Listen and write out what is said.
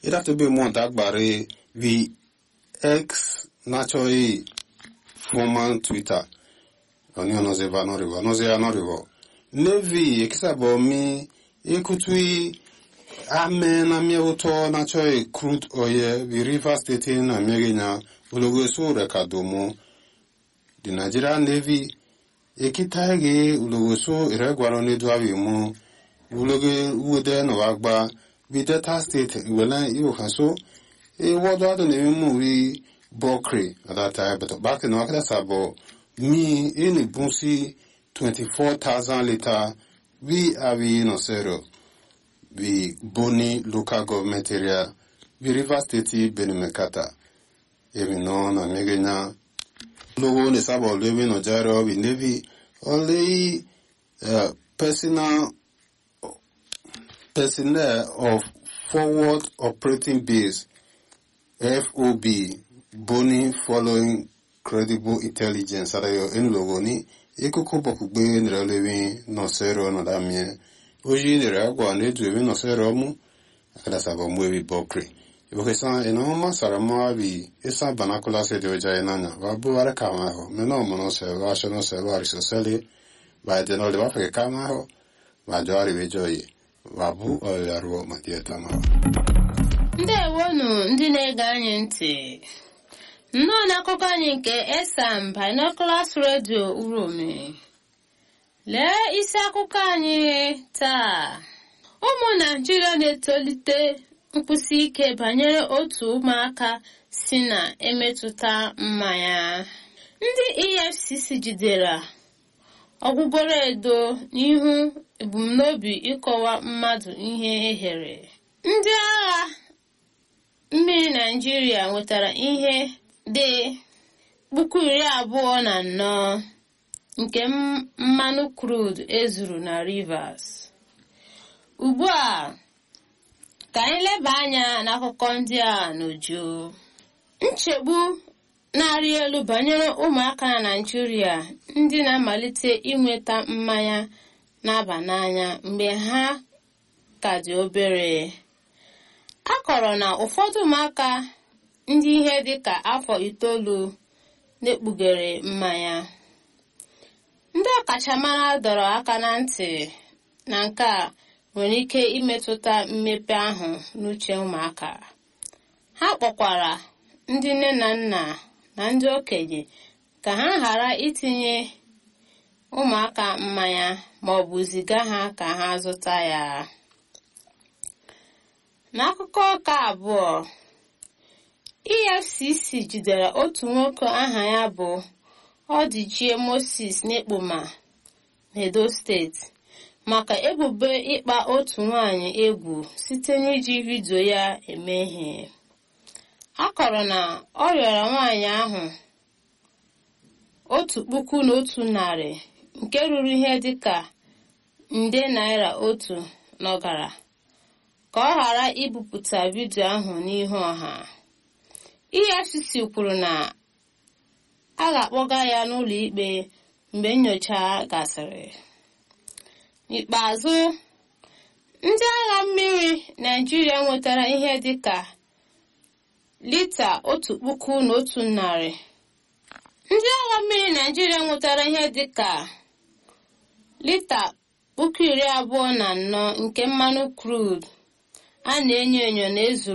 ida to be month agbare vi X naturally former Twitter oni onoze va no rivo onoze ya no rivo nevi ekisabo mi ekutui ame na mi auto naturally crude oil vi River State na megenya ulogo so rekadomo the Nigeria Navy ekitage ulogo so iregwaro ne dwawi mu uloge ude no agba vi Delta State wela iwo kaso wodo do ne mu wi Bokre at that time, but back in Wakata Sabo, me in a bunsi 24,000 liter, we have no zero. We Boni local government area, we River State Benimekata. Even known and Megana. Logo ne Sabo living on Jaro, we Navy, only personnel of forward operating base, FOB. Boni following credible intelligence adayo enlogoni ekuko bokugbe nrelewi no sero no damie oji nere agwa neduwe no sero mu akada sabo mwebi Bokre ibokesa enoma sarama bi esa banakula se de oja enanya babu ara kama ho meno mono se wa shono se wa risosele ba de no le wa fe kama ho ba jari bejoyi babu o yaro matieta ma ndewonu ndị na-ege anyị ntị nnọọ n'akụkọ anyị nke Esam Binoculars Radio Uromi. Lee isi akụkọ anyị taa. Ụmụ Naịjirịa na-etolite nkwụsi ike banyere otu ụmụaka si na emetụta mmanya. Ndị EFCC jidere ọgwụgwọrọ edo n'ihu ebumnobi ịkọwa mmadụ ihe ehere. Ndị agha mmiri Naịjirịa nwetara ihe dị 24,000 nke mmanụ crude ezuru na Rivers. Ugbu a ka anyị leba anya n'akụkọ ndị a n'uju. Nchegbu na-arị elu banyere ụmụaka na Naịjirịa ndị na-amalite inweta mmanya na-aba n'anya mgbe ha ka dị obere. A kọrọ na ụfọdụ ụmụaka ndị ihe dịka afọ 9 na-ekpughere mmanya. Ndị ọkachamara dọrọ aka na ntị na nke a nwere ike imetụta mmepe ahụ n'uche ụmụaka. Ha kpọkwara ndị nne na nna na ndị okenye ka ha ghara itinye ụmụaka mmanya ma ọ bụ ziga ha ka ha zụta ya. N'akụkọ nke abụọ, EFCC jidere otu nwoke aha ya bụ Ọdịchie Moses n'Ekpoma n'Edo steeti maka ebubo ịkpa otu nwanyị egwu site n'iji vidio ya eme ihe. A kọrọ na ọ rịọrọ nwanyị ahụ 1,100 nke ruru ihe dịka nde naira 1 n'ọgara ka ọ ghara ibupụta vidio ahụ n'ihu ọha. EFCC kwuru na a ga-akpọga ya n'ụlọ ikpe mgbe nnyocha gasịrị. N'ikpeazụ, ndị agha mmiri Naịjirịa nwetara ihe dịka lita 1,100. Ndị agha mmiri Naịjirịa nwetara ihe dịka lita 24,000 nke mmanụ crude a na-enyo enyo na ezuru